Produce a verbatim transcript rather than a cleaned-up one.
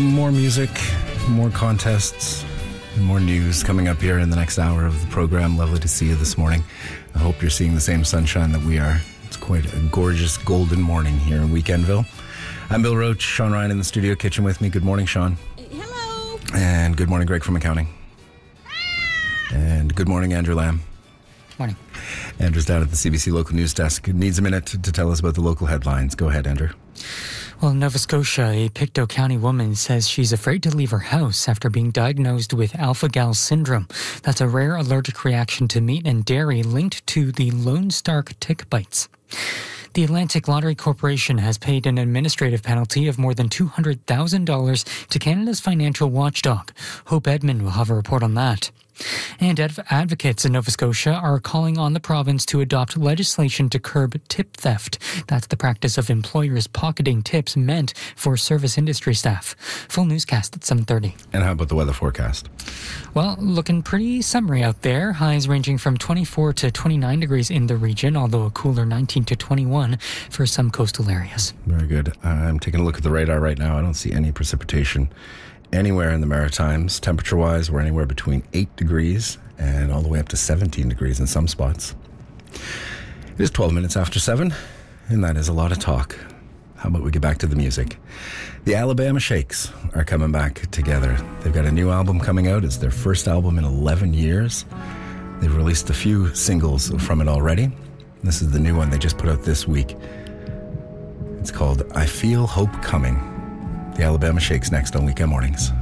More music, more contests, and more news coming up here in the next hour of the program. Lovely to see you this morning. I hope you're seeing the same sunshine that we are. It's quite a gorgeous golden morning here in Weekendville. I'm Bill Roach, Sean Ryan in the studio kitchen with me. Good morning, Sean. Hello. And good morning, Greg from accounting. And good morning, Andrew Lamb. Morning. Andrew's down at the C B C local news desk. Needs a minute to, to tell us about the local headlines. Go ahead, Andrew. Well, in Nova Scotia, a Pictou County woman says she's afraid to leave her house after being diagnosed with alpha-gal syndrome. That's a rare allergic reaction to meat and dairy linked to the Lone Stark tick bites. The Atlantic Lottery Corporation has paid an administrative penalty of more than two hundred thousand dollars to Canada's financial watchdog. Hope Edmond will have a report on that. And adv- advocates in Nova Scotia are calling on the province to adopt legislation to curb tip theft. That's the practice of employers pocketing tips meant for service industry staff. Full newscast at seven thirty. And how about the weather forecast? Well, looking pretty summery out there. Highs ranging from twenty-four to twenty-nine degrees in the region, although a cooler nineteen to twenty-one for some coastal areas. Very good. I'm taking a look at the radar right now. I don't see any precipitation anywhere in the Maritimes. Temperature-wise, we're anywhere between eight degrees and all the way up to seventeen degrees in some spots. It is twelve minutes after seven, and that is a lot of talk. How about we get back to the music? The Alabama Shakes are coming back together. They've got a new album coming out. It's their first album in eleven years. They've released a few singles from it already. This is the new one they just put out this week. It's called I Feel Hope Coming. The Alabama Shakes next on Weekend Mornings.